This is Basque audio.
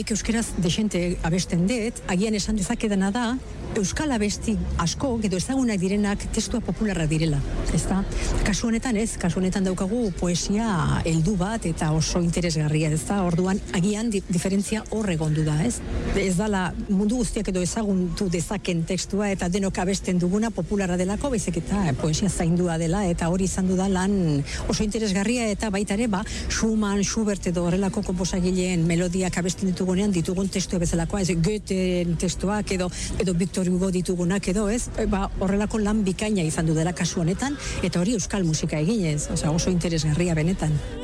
nik euskeraz desente abesten dut, agian esan dezakedana da, euskal abesti asko, edo ezagunak direnak testua popularra direla, ezta? Kasu honetan ez, kasu honetan daukagu poesia heldu bat eta oso interesgarria, ezta? Orduan, agian diferentzia hor egondu da, ez? Ez dala mundu guztiak edo ezaguntu dezaken tekstua eta denok abesten duguna popularra delako, baizik eta poesia zaindua dela eta hori izan du da lan oso interesgarria eta baita ere, Schumann, Schubert edo horrelako konposagileen melodiak abesten ditugunean ditugun testua bezalakoa, ez Goethe testuak edo Victor Hugo ditugunak edo, ez? Horrelako lan bikaina izan du dela kasu honetan eta hori euskal musika eginez, oso interesgarria benetan.